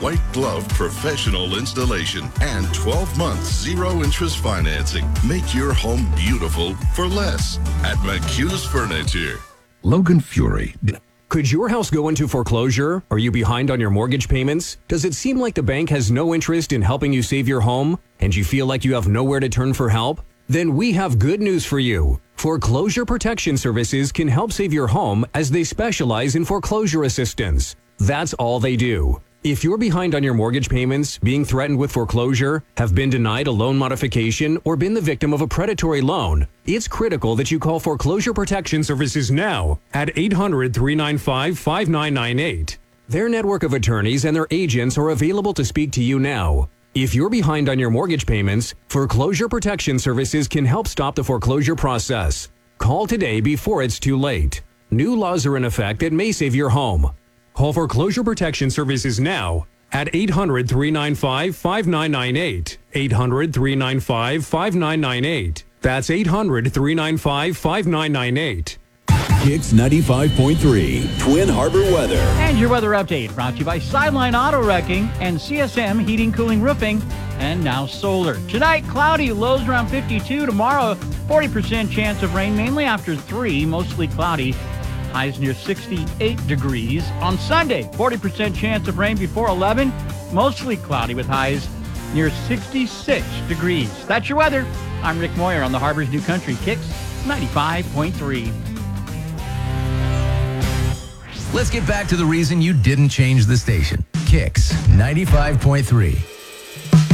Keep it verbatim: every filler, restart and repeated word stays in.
white glove professional installation and twelve month zero interest financing. Make your home beautiful for less at McHugh's Furniture. Logan Fury. Could your house go into foreclosure? Are you behind on your mortgage payments? Does it seem like the bank has no interest in helping you save your home and you feel like you have nowhere to turn for help? Then we have good news for you. Foreclosure Protection Services can help save your home as they specialize in foreclosure assistance. That's all they do. If you're behind on your mortgage payments, being threatened with foreclosure, have been denied a loan modification, or been the victim of a predatory loan, it's critical that you call Foreclosure Protection Services now at eight hundred, three nine five, five nine nine eight. Their network of attorneys and their agents are available to speak to you now. If you're behind on your mortgage payments, Foreclosure Protection Services can help stop the foreclosure process. Call today before it's too late. New laws are in effect that may save your home. Call Foreclosure Protection Services now at eight hundred, three nine five, five nine nine eight. eight hundred, three nine five, five nine nine eight. That's eight hundred, three nine five, five nine nine eight. Kicks ninety-five point three, Twin Harbor weather. And your weather update brought to you by Sideline Auto Wrecking and C S M Heating, Cooling, Roofing, and now solar. Tonight, cloudy, lows around fifty-two. Tomorrow, forty percent chance of rain, mainly after three, mostly cloudy. Highs near sixty-eight degrees. On Sunday, forty percent chance of rain before eleven, mostly cloudy with highs near sixty-six degrees. That's your weather. I'm Rick Moyer on the Harbor's New Country Kicks ninety-five point three. Let's get back to the reason you didn't change the station. Kicks ninety-five point three.